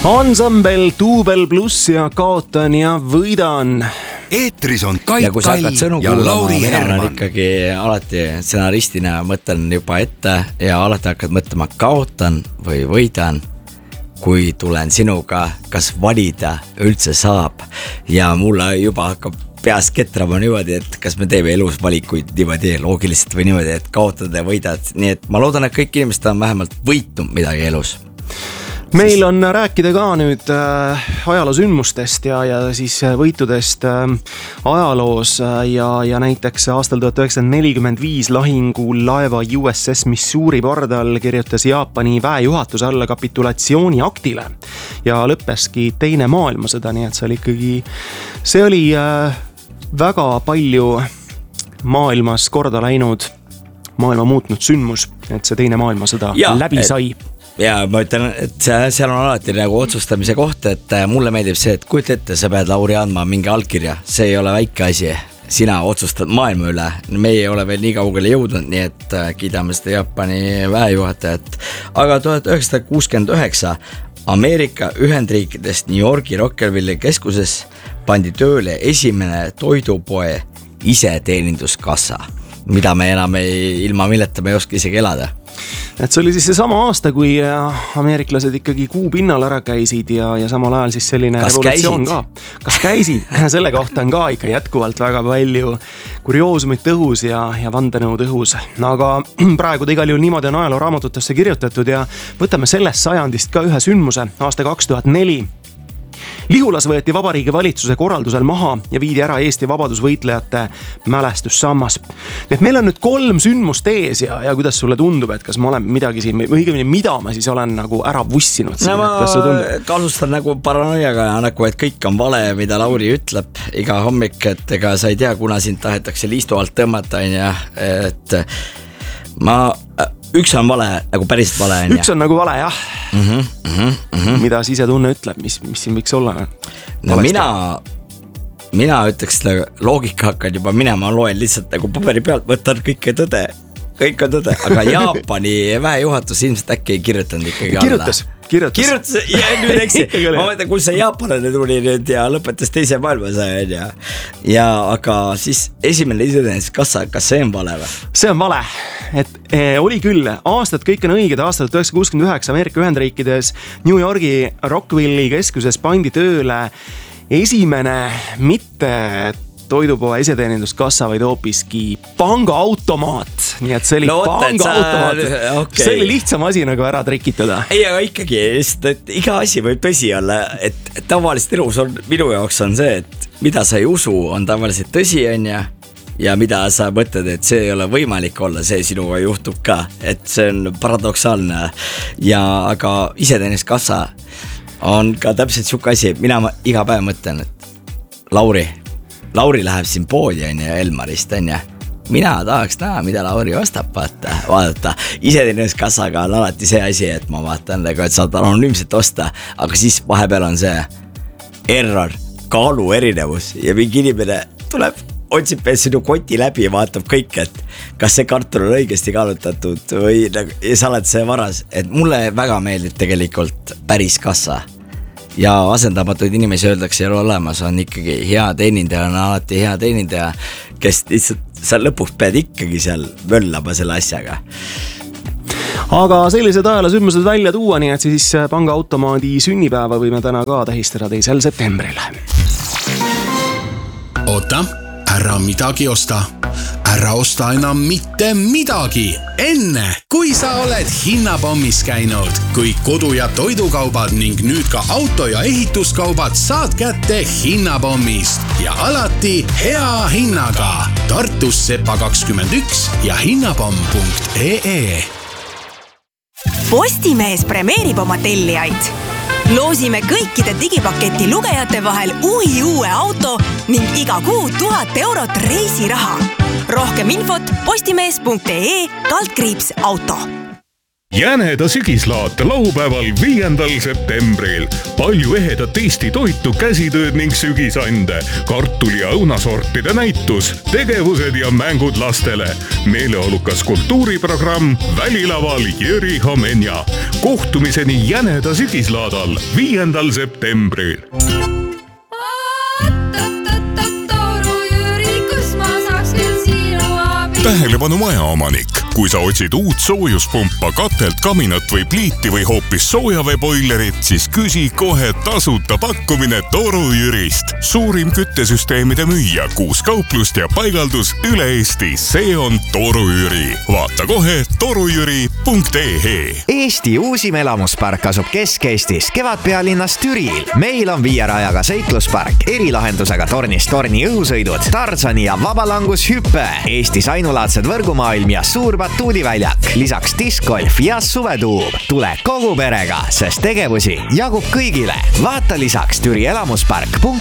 Ansambel Duubel pluss ja kaotan ja võidan. Eetris on Kai ja kui sa hakkad sõnu kuulama, mina olen ikkagi alati stsenaristina mõtlen juba ette ja alati hakkad mõtlema kaotan või võidan, kui tulen sinuga, kas valida üldse saab. Ja mulle juba hakkab peas ketrama niimoodi, et kas me teeme elus valikuid niimoodi loogiliselt või niimoodi, et kaotad ja võidad. Nii et ma loodan, et kõik inimesed on vähemalt võitnud midagi elus. Meil on rääkida ka nüüd ajaloosündmustest ja siis võitudest ajaloos ja näiteks aastal 1945 lahingul laeva USS Missouri pardal kirjutas Jaapani väejuhatus alla kapitulatsiooni aktile ja lõppeski teine maailmasõda, nii et see oli väga palju maailmas korda läinud, maailma muutnud sündmus, et see teine maailmasõda läbi sai. Ja ma ütlen, et seal on alati nagu otsustamise koht, et mulle meeldib see, et kujuta ette, sa pead Lauri andma mingi allkirja, see ei ole väike asi, sina otsustad maailma üle, meie ei ole veel nii kaugele jõudnud, nii et kiidame seda Jaapani väejuhatajat. Aga 1969 Ameerika Ühendriikidest New Yorki Rockefelleri keskuses pandi tööle esimene toidupoe iseteeninduskassa, mida me enam ilma milleta me ei oska isegi elada. Et see oli siis see sama aasta, kui ameeriklased ikkagi kuu pinnal ära käisid ja samal ajal siis selline revolutsioon ka. Kas käisid? Selle kohta on ka ikka jätkuvalt väga palju kurioosumit õhus ja vandenõud õhus. Aga praegu igal juhul niimoodi on ajalooraamatutesse kirjutatud ja võtame sellest sajandist ka ühe sündmuse aasta 2004. Lihulas võeti Vabariigi valitsuse korraldusel maha ja viidi ära Eesti vabadusvõitlejate mälestussammas. Et meil on nüüd 3 sündmust ees ja kuidas sulle tundub, et kas ma olen midagi siin, või õigemini mida ma siis olen nagu ära vussinud siin? No ma kasustan nagu paranoiaga nagu, et kõik on vale, mida Lauri ütleb iga hommik, et ega sa ei tea, kuna sind tahetakse liistu alt tõmmata, et üks on vale, nagu päriselt vale on. Üks on nagu vale, jah. Mida sisetunne ütleb, mis siin võiks olla? No mina ütleks, loogika hakkad juba minema, loen lihtsalt nagu paberi pealt, võtan kõik on tõde, aga Jaapani väejuhatus ilmselt äkki ei kirjutanud ikkagi alla. Kirjutas ja nüüd eksi. Ma mõtlen, kui see Jaapanile tuli nüüd ja lõpetas teise maailmasõja ja aga siis esimene iseteeninduskassa, kas see on vale või? See on vale, et oli küll, aastad kõik on õiged, aastal 1969 Ameerika Ühendriikides New Yorgi Rockefelleri keskuses pandi tööle esimene mitte toidupoe iseteeninduskassa, vaid hoopiski pangaautomaat. Nii et see oli pangaautomaat. Okay. See oli lihtsam asi nagu ära trikitada. Ei, aga ikkagi, et iga asi võib tõsi olla, et tavaliselt elus on, minu jaoks on see, et mida sa ei usu, on tavaliselt tõsi on ja mida sa mõtled, et see ei ole võimalik olla, see sinuga juhtub ka, et see on paradoksaalne aga iseteeninduskassa on ka täpselt siuke asi, mina iga päev mõtlen, et Lauri läheb siin poodi ja Elmarist mina tahaks näha, mida Lauri ostab vaadata. Iseteeninduskassaga on alati see asi, et ma vaatan, et saad anonüümselt osta, aga siis vahepeal on see error, kaalu erinevus ja mingi inimene tuleb, otsib sinu koti läbi ja vaatab kõik, et kas see kartul on õigesti kaalutatud või ja sa oled see varas, et mulle väga meeldib tegelikult päris kassa. Ja asendamatuid inimesi öeldakse ei ole olemas, on ikkagi hea teenindaja, on alati hea teenindaja, kes lihtsalt sa lõpuks pead ikkagi seal möllama selle asjaga. Aga sellised ajaloosündmused välja tuua, nii et siis pangaautomaadi sünnipäeva võime täna ka tähistada 2. septembril. Oota, ära midagi osta. Ära osta enam mitte midagi. Enne, kui sa oled hinnapommis käinud, kui kodu- ja toidukaubad ning nüüd ka auto- ja ehituskaubad saad kätte hinnapommist ja alati hea hinnaga. Tartus Sepa 21 ja hinnapomm.ee. Postimees premeerib oma tellijaid. Loosime kõikide digipaketi lugejate vahel uue auto ning iga kuu 1000 eurot reisiraha. Rohkem infot postimees.ee/auto. Jäneda sügislaat laupäeval 5. septembril. Palju ehedat Eesti toitu, käsitööd ning sügisande, kartuli- ja õunasortide näitus, tegevused ja mängud lastele. Meeleolukas kultuuriprogramm Välilaval Jüri Homenja. Kohtumiseni Jäneda sügislaadal 5. septembril. Tähelepanu majaomanik. Kui sa otsid uut soojuspumpa, katelt, kaminat või pliiti või hoopis soojaveeboilerit, siis küsi kohe tasuta pakkumine Toru Jürist. Suurim küttesüsteemide müüja, 6 kauplust ja paigaldus üle Eesti. See on Toru Jüri. Vaata kohe torujüri.ee. Eesti uusim elamuspark asub Kesk-Eestis, Kevadpealinnas Türil. Meil on 5 rajaga seikluspark, erilahendusega tornist torni õhusõidud, Tarzani ja vabalangushüppe, Eestis ainulaadsed võrgumaailm ja suur batuudiväljak, lisaks diskgolf ja suvetuub. Tule kogu perega, sest tegevusi jagub kõigile. Vaata lisaks türielamuspark.ee.